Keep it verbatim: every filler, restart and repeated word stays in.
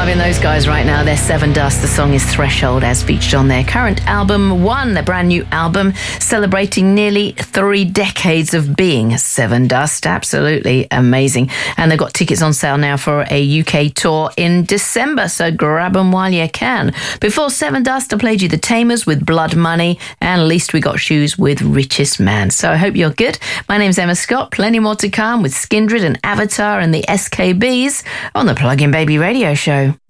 Loving those guys right now. They're Seven Dust. The song is Threshold, as featured on their current album One, their brand new album, celebrating nearly three decades of being Seven Dust. Absolutely amazing. And they've got tickets on sale now for a U K tour in December, so grab them while you can. Before Seven Dust, I played you The Tamers with Blood Money, and At Least We Got Shoes with Richest Man. So I hope you're good. My name's Emma Scott. Plenty more to come with Skindred and Avatar and the S K Bs on the Plug-in Baby Radio Show.